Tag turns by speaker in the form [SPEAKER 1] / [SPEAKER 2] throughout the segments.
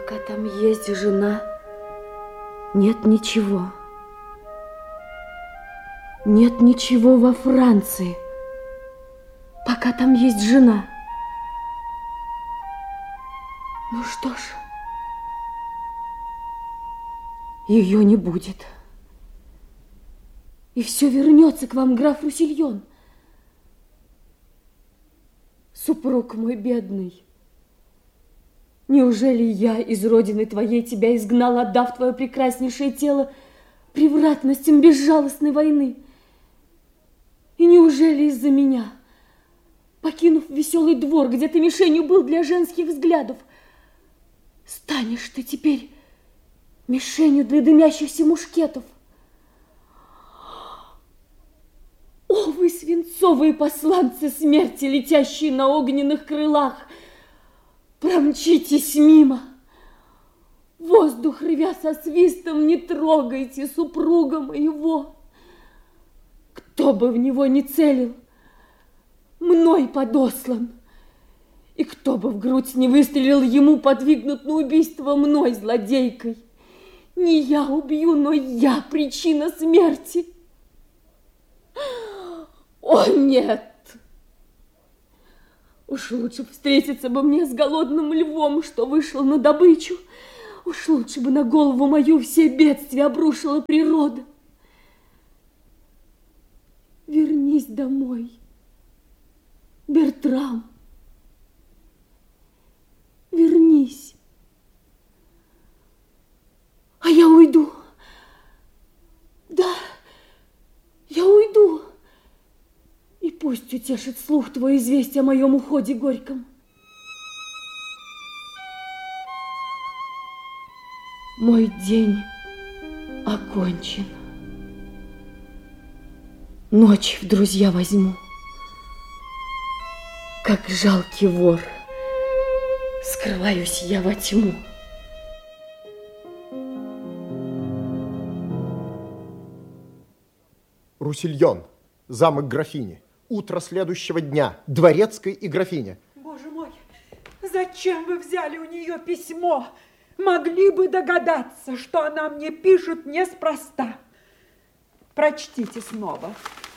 [SPEAKER 1] Пока там есть жена, нет ничего. Нет ничего во Франции, пока там есть жена. Ну что ж, ее не будет. И все вернется к вам, граф Руссельон. Супруг мой бедный, неужели я из родины твоей тебя изгнал, отдав твое прекраснейшее тело превратностям безжалостной войны? И неужели из-за меня, покинув веселый двор, где ты мишенью был для женских взглядов, станешь ты теперь мишенью для дымящихся мушкетов? О, вы свинцовые посланцы смерти, летящие на огненных крылах, промчитесь мимо. Воздух, рвя со свистом, не трогайте супруга моего. Кто бы в него ни целил, мной подослан. И кто бы в грудь не выстрелил, ему подвигнут на убийство мной, злодейкой. Не я убью, но я причина смерти. О, нет! Уж лучше встретиться бы мне с голодным львом, что вышел на добычу. Уж лучше бы на голову мою все бедствия обрушила природа. Вернись домой, Бертрам. Вернись. А я уйду. Да, я уйду. И пусть утешит слух твой известие о моем уходе горьком. Мой день окончен. Ночь в друзья возьму. Как жалкий вор, скрываюсь я во тьму.
[SPEAKER 2] Руссельон, замок графини. Утро следующего дня. Дворецкой и графиня.
[SPEAKER 3] Боже мой, зачем вы взяли у нее письмо? Могли бы догадаться, что она мне пишет неспроста. Прочтите снова.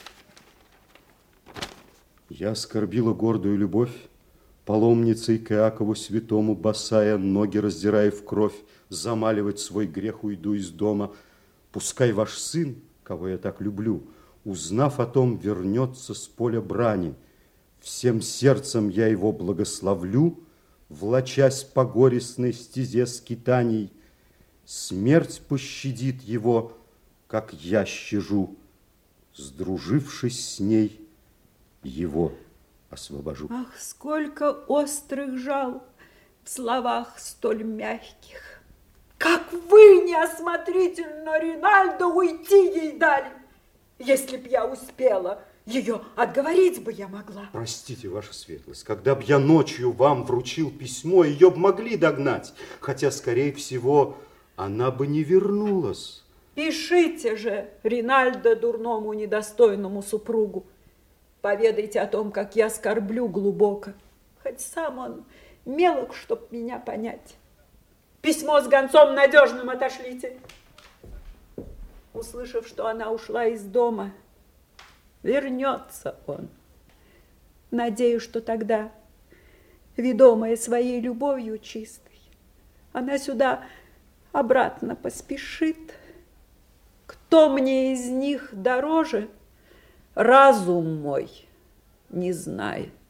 [SPEAKER 4] Я оскорбила гордую любовь, паломницей к Иакову святому, босая, ноги раздирая в кровь, замаливать свой грех уйду из дома. Пускай ваш сын, кого я так люблю, узнав о том, вернется с поля брани. Всем сердцем я его благословлю, влачась по горестной стезе скитаний. Смерть пощадит его, как я щажу, сдружившись с ней, его освобожу.
[SPEAKER 3] Ах, сколько острых жал в словах столь мягких. Как вы неосмотрительно, Ринальдо, уйти ей дали. Если б я успела, ее отговорить бы я могла.
[SPEAKER 4] Простите, ваша светлость, когда б я ночью вам вручил письмо, ее б могли догнать, хотя, скорее всего, она бы не вернулась.
[SPEAKER 3] Пишите же, Ринальдо, дурному недостойному супругу. Поведайте о том, как я скорблю глубоко. Хоть сам он мелок, чтоб меня понять. Письмо с гонцом надежным отошлите. Услышав, что она ушла из дома, вернется он. Надеюсь, что тогда, ведомая своей любовью чистой, она сюда обратно поспешит. Кто мне из них дороже, разум мой не знает.